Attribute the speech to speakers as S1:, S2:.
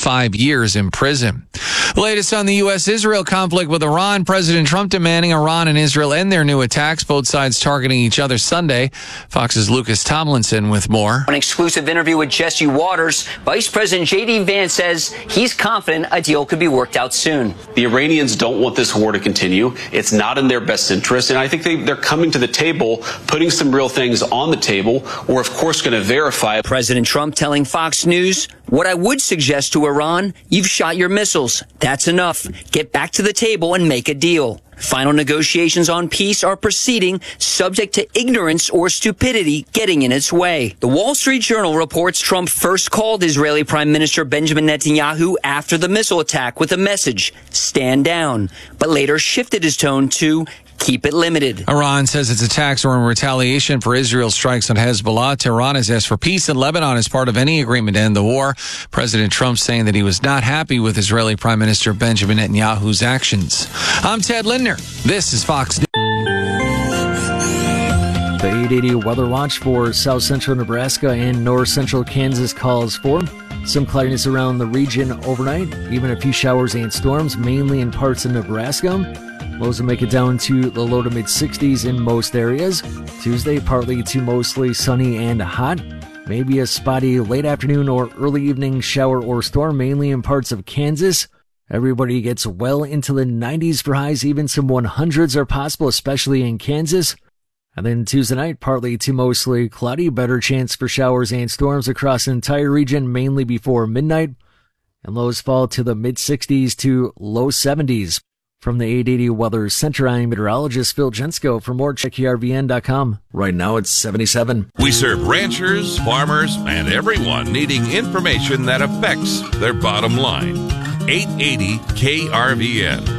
S1: 5 years in prison. The latest on the U.S.-Israel conflict with Iran, President Trump demanding Iran and Israel end their new attacks, both sides targeting each other Sunday. Fox's Lucas Tomlinson with more.
S2: An exclusive interview with Jesse Waters, Vice President J.D. Vance says he's confident a deal could be worked out soon.
S3: The Iranians don't want this war to continue. It's not in their best interest, and I think they're coming to the table, putting some real things on the table. We're, of course, going to verify.
S2: President Trump telling Fox News, "What I would suggest to Iran, you've shot your missiles. That's enough. Get back to the table and make a deal." Final negotiations on peace are proceeding, subject to ignorance or stupidity getting in its way. The Wall Street Journal reports Trump first called Israeli Prime Minister Benjamin Netanyahu after the missile attack with a message, "Stand down," but later shifted his tone to keep it limited.
S1: Iran says its attacks were in retaliation for Israel's strikes on Hezbollah. Tehran has asked for peace in Lebanon as part of any agreement to end the war. President Trump saying that he was not happy with Israeli Prime Minister Benjamin Netanyahu's actions. I'm Ted Lindner. This is Fox News.
S4: The 880 weather watch for south central Nebraska and north central Kansas calls for some cloudiness around the region overnight, even a few showers and storms, mainly in parts of Nebraska. Lows will make it down to the low to mid 60s in most areas. Tuesday, partly to mostly sunny and hot. Maybe a spotty late afternoon or early evening shower or storm, mainly in parts of Kansas. Everybody gets well into the 90s for highs, even some 100s are possible, especially in Kansas. And then Tuesday night, partly to mostly cloudy, better chance for showers and storms across the entire region, mainly before midnight. And lows fall to the mid 60s to low 70s. From the 880 Weather Center, I'm meteorologist Phil Jensko. For more, check ERVN.com. Right now, it's 77.
S5: We serve ranchers, farmers, and everyone needing information that affects their bottom line. 880 KRVN.